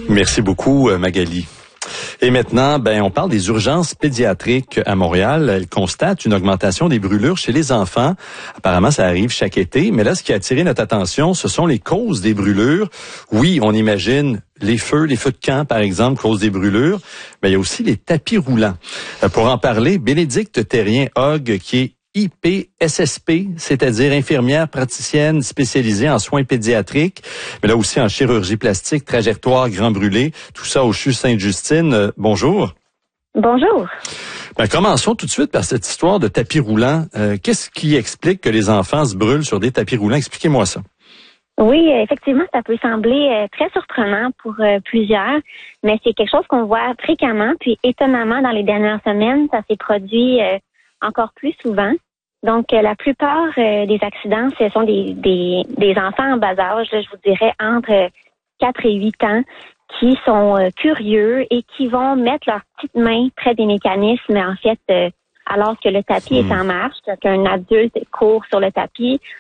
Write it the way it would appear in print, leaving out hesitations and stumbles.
Merci beaucoup, Magali. Et maintenant, on parle des urgences pédiatriques à Montréal. Elles constatent une augmentation des brûlures chez les enfants. Apparemment, ça arrive chaque été. Mais là, ce qui a attiré notre attention, ce sont les causes des brûlures. Oui, on imagine les feux de camp, par exemple, causent des brûlures. Mais il y a aussi les tapis roulants. Pour en parler, Bénédicte Terrien-Hogg, qui est IPSSP, c'est-à-dire infirmière praticienne spécialisée en soins pédiatriques, mais là aussi en chirurgie plastique, trajectoire, grand brûlé, tout ça au CHU Sainte-Justine. Bonjour. Bonjour. Commençons tout de suite par cette histoire de tapis roulant. Qu'est-ce qui explique que les enfants se brûlent sur des tapis roulants? Expliquez-moi ça. Oui, effectivement, ça peut sembler très surprenant pour plusieurs, mais c'est quelque chose qu'on voit fréquemment, puis étonnamment, dans les dernières semaines, ça s'est produit encore plus souvent. Donc, la plupart des accidents, ce sont des enfants en bas âge, là, je vous dirais entre 4 et 8 ans, qui sont curieux et qui vont mettre leurs petites mains près des mécanismes, en fait, alors que le tapis est en marche, qu'un adulte court sur le tapis